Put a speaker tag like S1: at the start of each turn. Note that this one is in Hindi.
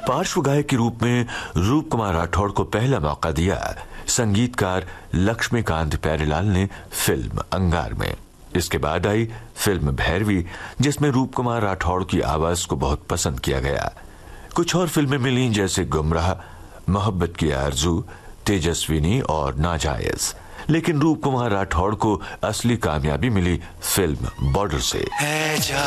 S1: पार्श्व गायक के रूप में रूप कुमार राठौड़ को पहला मौका दिया संगीतकार लक्ष्मीकांत प्यारेलाल ने फिल्म अंगार में। इसके बाद आई फिल्म भैरवी, जिसमें रूप कुमार राठौड़ की आवाज को बहुत पसंद किया गया। कुछ और फिल्में मिली जैसे गुमराह, मोहब्बत की आरज़ू, तेजस्विनी और नाजायज। लेकिन रूप कुमार राठौड़ को असली कामयाबी मिली फिल्म बॉर्डर से।